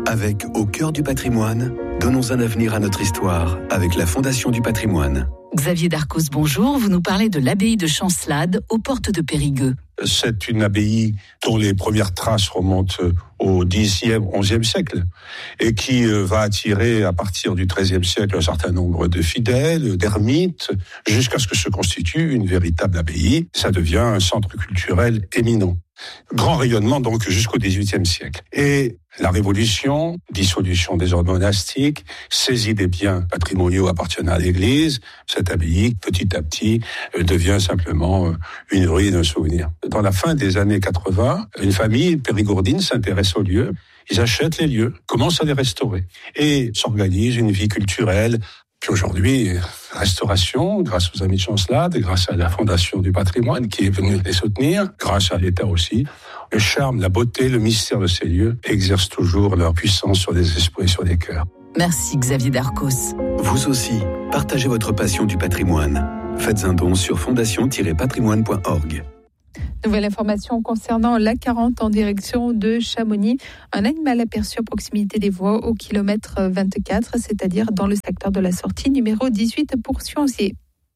Avec Au cœur du patrimoine, donnons un avenir à notre histoire avec la Fondation du patrimoine. Xavier Darcos, bonjour. Vous nous parlez de l'abbaye de Chancelade, aux portes de Périgueux. C'est une abbaye dont les premières traces remontent au Xe, XIe siècle et qui va attirer à partir du XIIIe siècle un certain nombre de fidèles, d'ermites, jusqu'à ce que se constitue une véritable abbaye. Ça devient un centre culturel éminent. Grand rayonnement donc jusqu'au XVIIIe siècle. Et la Révolution, dissolution des ordres monastiques, saisie des biens patrimoniaux appartenant à l'Église, cette abbaye, petit à petit, devient simplement une ruine, un souvenir. Dans la fin des années 80, une famille périgourdine s'intéresse aux lieux. Ils achètent les lieux, commencent à les restaurer et s'organise une vie culturelle. Puis aujourd'hui, restauration, grâce aux Amis de Chancelade, grâce à la Fondation du patrimoine qui est venue les soutenir, grâce à l'État aussi. Le charme, la beauté, le mystère de ces lieux exercent toujours leur puissance sur des esprits, sur des cœurs. Merci Xavier Darcos. Vous aussi, partagez votre passion du patrimoine. Faites un don sur fondation-patrimoine.org. Nouvelle information concernant l'A40 en direction de Chamonix. Un animal aperçu à proximité des voies au kilomètre 24, c'est-à-dire dans le secteur de la sortie numéro 18 pour Sioncier.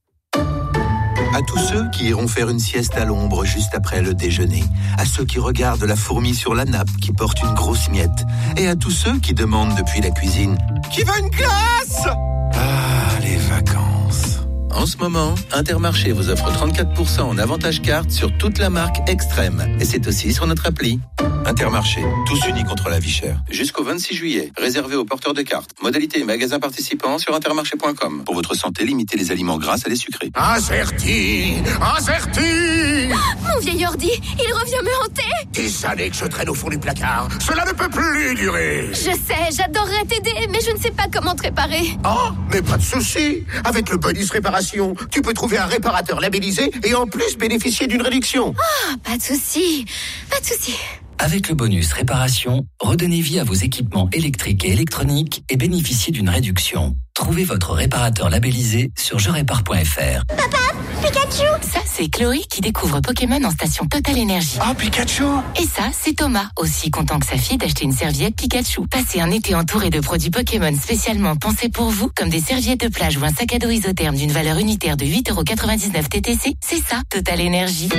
À tous ceux qui iront faire une sieste à l'ombre juste après le déjeuner, à ceux qui regardent la fourmi sur la nappe qui porte une grosse miette, et à tous ceux qui demandent depuis la cuisine « Qui veut une glace ?» Ah, les vacances. En ce moment, Intermarché vous offre 34% en avantage carte sur toute la marque Extrême. Et c'est aussi sur notre appli. Intermarché, tous unis contre la vie chère. Jusqu'au 26 juillet, réservé aux porteurs de cartes. Modalités et magasins participants sur intermarché.com. Pour votre santé, limitez les aliments gras à les sucrés. Acerti. Mon vieil ordi, il revient me hanter. Des années que je traîne au fond du placard. Cela ne peut plus durer. Je sais, j'adorerais t'aider, mais je ne sais pas comment te réparer. Oh, mais pas de souci. Avec le bonus réparation, tu peux trouver un réparateur labellisé et en plus bénéficier d'une réduction. Ah, pas de souci. Avec le bonus réparation, redonnez vie à vos équipements électriques et électroniques et bénéficiez d'une réduction. Trouvez votre réparateur labellisé sur jerépare.fr. Papa, Pikachu. Ça, c'est Chloé qui découvre Pokémon en station Total Énergie. Ah, Pikachu. Et ça, c'est Thomas, aussi content que sa fille d'acheter une serviette Pikachu. Passez un été entouré de produits Pokémon spécialement pensés pour vous, comme des serviettes de plage ou un sac à dos isotherme d'une valeur unitaire de 8,99€ TTC. C'est ça, Total Énergie.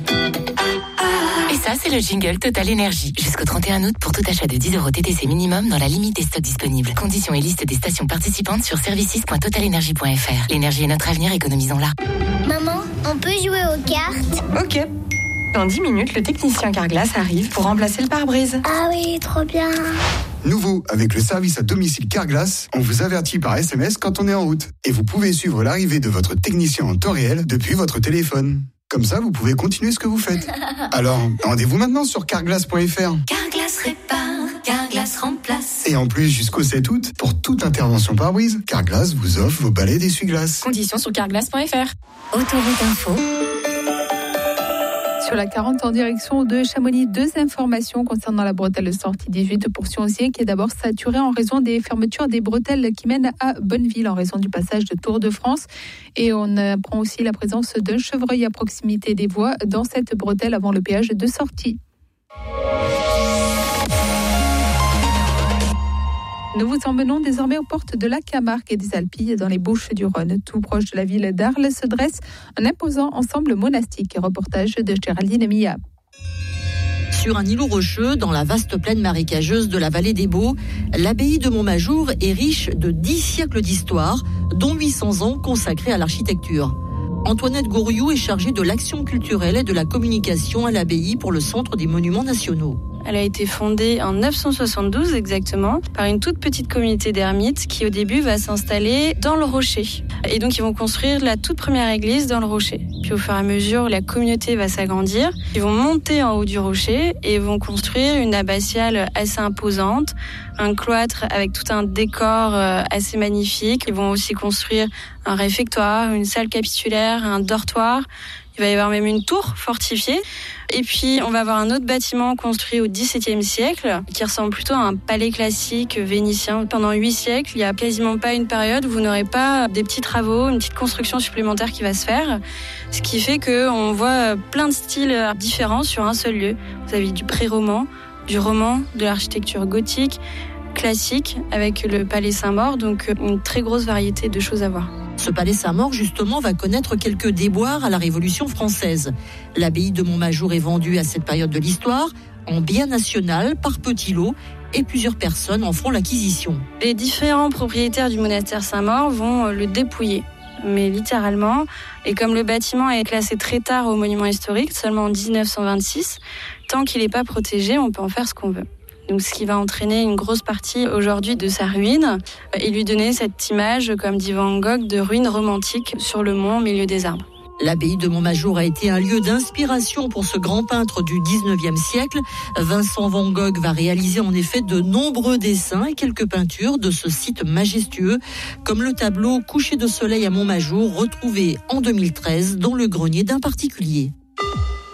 Et ça, c'est le jingle Total Énergie. Jusqu'au 31 août pour tout achat de 10€ TTC minimum dans la limite des stocks disponibles. Conditions et liste des stations participantes sur services.totalenergie.fr. L'énergie est notre avenir, économisons-la. Maman, on peut jouer aux cartes? Ok. Dans 10 minutes, le technicien Carglass arrive pour remplacer le pare-brise. Ah oui, trop bien. Nouveau, avec le service à domicile Carglass, on vous avertit par SMS quand on est en route. Et vous pouvez suivre l'arrivée de votre technicien en temps réel depuis votre téléphone. Comme ça, vous pouvez continuer ce que vous faites. Alors, rendez-vous maintenant sur carglass.fr. Carglass répare, Carglass remplace. Et en plus, jusqu'au 7 août, pour toute intervention pare-brise, Carglass vous offre vos balais d'essuie-glace. Conditions sur carglass.fr. Autoroute Info. Sur la 40 en direction de Chamonix, 2 informations concernant la bretelle sortie 18 pour Sioncier qui est d'abord saturée en raison des fermetures des bretelles qui mènent à Bonneville en raison du passage de Tour de France. Et on apprend aussi la présence d'un chevreuil à proximité des voies dans cette bretelle avant le péage de sortie. Nous vous emmenons désormais aux portes de la Camargue et des Alpilles dans les Bouches-du-Rhône. Tout proche de la ville d'Arles se dresse un imposant ensemble monastique. Reportage de Géraldine Mia. Sur un îlot rocheux, dans la vaste plaine marécageuse de la vallée des Baux, l'abbaye de Montmajour est riche de 10 siècles d'histoire, dont 800 ans consacrés à l'architecture. Antoinette Gouriou est chargée de l'action culturelle et de la communication à l'abbaye pour le Centre des Monuments Nationaux. Elle a été fondée en 972 exactement par une toute petite communauté d'ermites qui au début va s'installer dans le rocher. Et donc ils vont construire la toute première église dans le rocher. Puis au fur et à mesure, la communauté va s'agrandir. Ils vont monter en haut du rocher et vont construire une abbatiale assez imposante, un cloître avec tout un décor assez magnifique. Ils vont aussi construire un réfectoire, une salle capitulaire, un dortoir. Il va y avoir même une tour fortifiée. Et puis, on va avoir un autre bâtiment construit au XVIIe siècle qui ressemble plutôt à un palais classique vénitien. Pendant 8 siècles, il n'y a quasiment pas une période où vous n'aurez pas des petits travaux, une petite construction supplémentaire qui va se faire. Ce qui fait qu'on voit plein de styles différents sur un seul lieu. Vous avez du pré-roman, du roman, de l'architecture gothique, classique avec le palais Saint-Maur, donc une très grosse variété de choses à voir. Ce palais Saint-Maur, justement, va connaître quelques déboires à la Révolution française. L'abbaye de Montmajour est vendue à cette période de l'histoire en bien national par petits lots et plusieurs personnes en font l'acquisition. Les différents propriétaires du monastère Saint-Maur vont le dépouiller, mais littéralement. Et comme le bâtiment est classé très tard au monument historique, seulement en 1926, tant qu'il n'est pas protégé, on peut en faire ce qu'on veut. Donc, ce qui va entraîner une grosse partie aujourd'hui de sa ruine et lui donner cette image, comme dit Van Gogh, de ruine romantique sur le mont au milieu des arbres. L'abbaye de Montmajour a été un lieu d'inspiration pour ce grand peintre du 19e siècle. Vincent Van Gogh va réaliser en effet de nombreux dessins et quelques peintures de ce site majestueux, comme le tableau Coucher de soleil à Montmajour, retrouvé en 2013 dans le grenier d'un particulier.